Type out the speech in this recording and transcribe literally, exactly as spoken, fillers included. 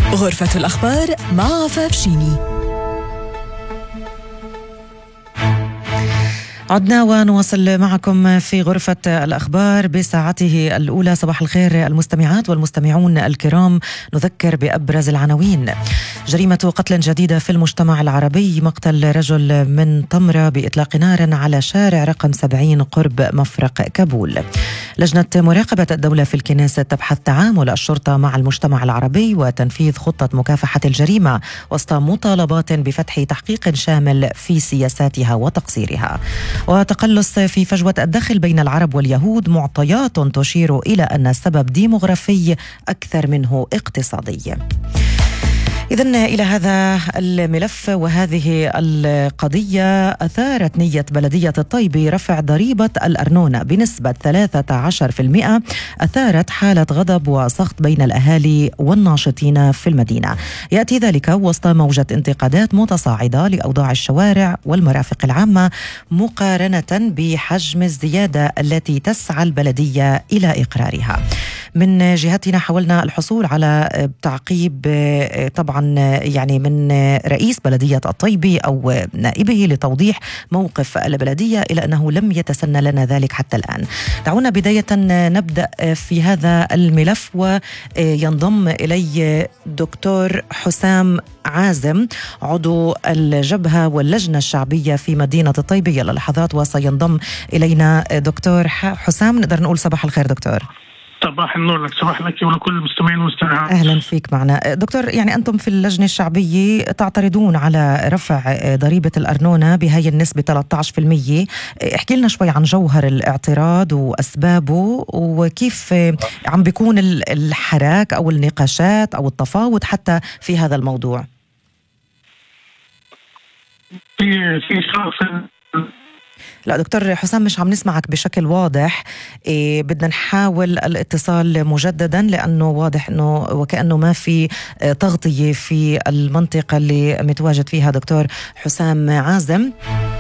غرفة الأخبار مع عفاف شيني. عدنا ونواصل معكم في غرفة الأخبار بساعته الأولى. صباح الخير المستمعات والمستمعون الكرام. نذكر بأبرز العناوين: جريمة قتل جديدة في المجتمع العربي، مقتل رجل من طمرة بإطلاق نار على شارع رقم سبعين قرب مفرق كابول. لجنة مراقبة الدولة في الكنيسة تبحث تعامل الشرطة مع المجتمع العربي وتنفيذ خطة مكافحة الجريمة وسط مطالبات بفتح تحقيق شامل في سياساتها وتقصيرها. وتقلص في فجوة الدخل بين العرب واليهود، معطيات تشير إلى أن السبب ديموغرافي أكثر منه اقتصادي. إذن إلى هذا الملف وهذه القضية، أثارت نية بلدية الطيبة رفع ضريبة الأرنونة بنسبة ثلاثة عشر بالمئة، أثارت حالة غضب وسخط بين الأهالي والناشطين في المدينة. يأتي ذلك وسط موجة انتقادات متصاعدة لأوضاع الشوارع والمرافق العامة، مقارنة بحجم الزيادة التي تسعى البلدية إلى إقرارها. من جهتنا حاولنا الحصول على تعقيب طبعا يعني من رئيس بلدية الطيبة أو نائبه لتوضيح موقف البلدية، إلى أنه لم يتسنى لنا ذلك حتى الآن. دعونا بداية نبدأ في هذا الملف، وينضم إلي دكتور حسام عازم عضو الجبهة واللجنة الشعبية في مدينة الطيبة للحظات، وسينضم إلينا دكتور حسام. نقدر نقول صباح الخير دكتور. صباح النور لك، صباح لك ولكل المستمعين والمستمعات. أهلا فيك معنا دكتور. يعني أنتم في اللجنة الشعبية تعترضون على رفع ضريبة الأرنونة بهاي النسبة ثلاثة عشر بالمئة. احكي لنا شوي عن جوهر الاعتراض وأسبابه، وكيف عم بيكون الحراك أو النقاشات أو التفاوض حتى في هذا الموضوع. في في شخص لا دكتور حسام، مش عم نسمعك بشكل واضح. إيه بدنا نحاول الاتصال مجددا، لأنه واضح أنه وكأنه ما في تغطية في المنطقة اللي متواجد فيها دكتور حسام عازم.